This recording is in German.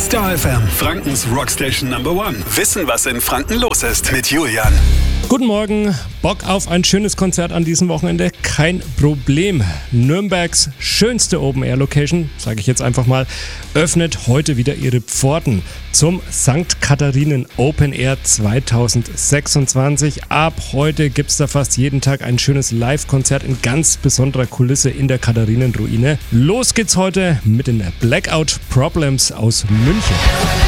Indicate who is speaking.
Speaker 1: Star FM, Frankens Rockstation Number One. Wissen, was in Franken los ist mit Julian.
Speaker 2: Guten Morgen, Bock auf ein schönes Konzert an diesem Wochenende? Kein Problem. Nürnbergs schönste Open-Air-Location, sage ich jetzt einfach mal, öffnet heute wieder ihre Pforten zum St. Katharinen Open Air 2026. Ab heute gibt es da fast jeden Tag ein schönes Live-Konzert in ganz besonderer Kulisse in der Katharinenruine. Los geht's heute mit den Blackout Problems aus München.